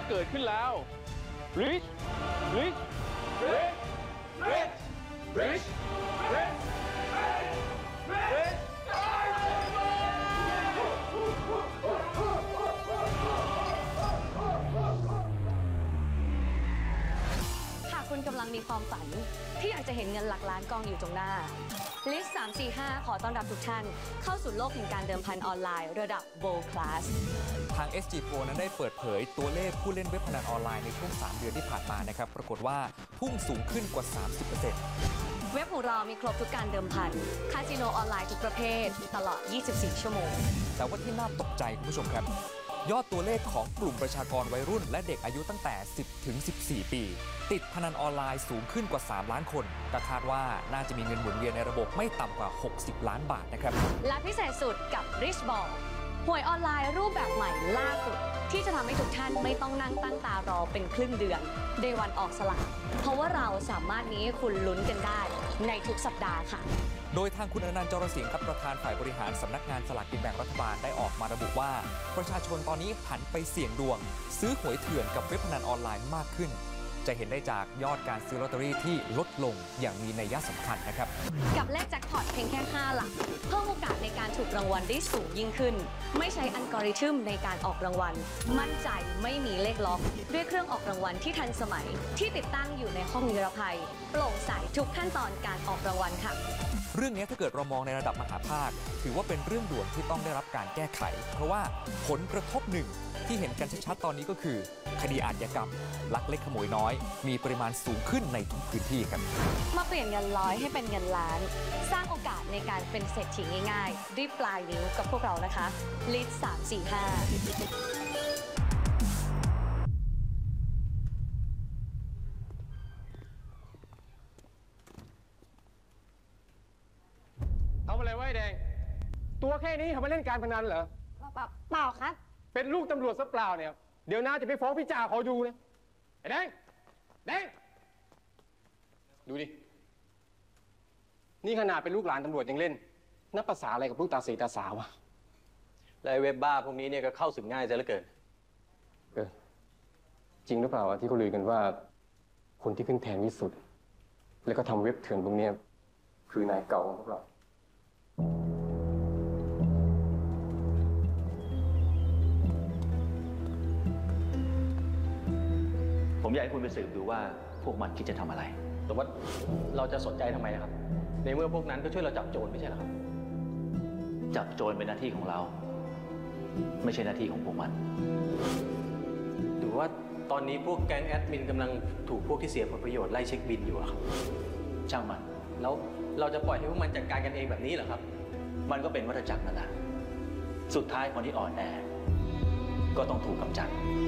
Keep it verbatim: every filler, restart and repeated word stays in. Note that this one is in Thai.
เกิดขึ้นแล้ว Rich Rich Rich Rich Rich Rich Rich หากคุณกำลังมีความฝันที่อยากจะเห็นเงินหลักล้านกองอยู่ตรงหน้า ลิสต์ สาม สี่ ห้า ขอต้อนรับทุกท่านเข้าสู่โลกแห่งการเดิมพันออนไลน์ระดับ World Class ทาง เอส จี Pro นั้นได้เปิดเผยตัวเลขผู้เล่นเว็บพนันออนไลน์ในช่วง สาม เดือนที่ผ่านมานะครับปรากฏว่าพุ่งสูงขึ้นกว่า สามสิบเปอร์เซ็นต์เว็บของเรามีครบทุกการเดิมพันคาสิโนออนไลน์ทุกประเภทตลอด ยี่สิบสี่ ชั่วโมงแต่ว่าที่น่าตกใจคุณผู้ชมครับยอดตัวเลขของกลุ่มประชากรวัยรุ่นและเด็กอายุตั้งแต่ สิบ ถึง สิบสี่ ปี ติดพนันออนไลน์สูงขึ้นกว่า สาม ล้านคนก็คาดว่าน่าจะมีเงินหมุนเวียนในระบบไม่ต่ำกว่า หกสิบ ล้านบาทนะครับและพิเศษสุดกับ Rich Ball หวยออนไลน์รูปแบบใหม่ล่าสุดที่จะทำให้ทุกท่านไม่ต้องนั่งตั้งตารอเป็นครึ่งเดือนในวันออกสลากเพราะว่าเราสามารถนี้คุณลุ้นกันได้ในทุกสัปดาห์ค่ะโดยทางคุณอนันต์ จรสิงห์ครับประธานฝ่ายบริหารสำนักงานสลากกินแบ่งรัฐบาลได้ออกมาระบุว่าประชาชนตอนนี้หันไปเสี่ยงดวงซื้อหวยเถื่อนกับเว็บพนันออนไลน์มากขึ้นจะเห็นได้จากยอดการซื้อลอตเตอรี่ที่ลดลงอย่างมีนัยสำคัญนะครับกับเลขแจ็คพอตเพียงแค่ห้าหลักเพิ่มโอกาสในการถูกรางวัลได้สูงยิ่งขึ้นไม่ใช้อัลกอริทึมในการออกรางวัลมั่นใจไม่มีเลขล็อกด้วยเครื่องออกรางวัลที่ทันสมัยที่ติดตั้งอยู่ในห้องนิรภัยโปร่งใสทุกขั้นตอนการออกรางวัลค่ะเรื่องนี้ถ้าเกิดเรามองในระดับมหาภาคถือว่าเป็นเรื่องด่วนที่ต้องได้รับการแก้ไขเพราะว่าผลกระทบหนึ่งที่เห็นกันชัดๆตอนนี้ก็คือคดีอาชญากรรมลักเล็กขโมยน้อยมีปริมาณสูงขึ้นในทุกพื้นที่ครับมาเปลี่ยนเงินร้อยให้เป็นเงินล้านสร้างโอกาสในการเป็นเศรษฐีง่ายๆด้วยปลายนิ้วกับพวกเรานะคะลิสต์ สาม สี่ ห้าทำอะไรไว้แดงตัวแค่นี้ทำไมเล่นการพนันเหรอเปล่าเปล่าครับเป็นลูกตำรวจซะเปล่าเนี่ยเดี๋ยวน้าจะไปฟ้องพี่จ่าขอดูนะไอ้แดงแดงดูดินี่ขนาดเป็นลูกหลานตำรวจยังเล่นนับภาษาอะไรกับลูกตาสีตาสาวะแล้วเว็บบ้าพวกนี้เนี่ยก็เข้าถึงง่ายซะเหลือเกินเออจริงหรือเปล่าที่เขาลือกันว่าคนที่ขึ้นแทนที่สุดแล้วก็ทำเว็บเถื่อนพวกนี้คือนายเก่าของพวกเราผมอยากให้คุณไปสืบดูว่าพวกมันคิดจะทำอะไรแต่ว่าเราจะสนใจทำไมนะครับในเมื่อพวกนั้นก็ช่วยเราจับโจรไม่ใช่หรอครับจับโจรเป็นหน้าที่ของเราไม่ใช่หน้าที่ของพวกมันหรือว่าตอนนี้พวกแก๊งแอดมินกำลังถูกพวกที่เสียผลประโยชน์ไล่เช็คบินอยู่อะครับช่างมันแล้วเราจะปล่อยให้พวกมันจัดการกันเองแบบนี้เหรอครับมันก็เป็นวัฏจักรนั่นแหละสุดท้ายคนที่อ่อนแอก็ต้องถูกกำจัด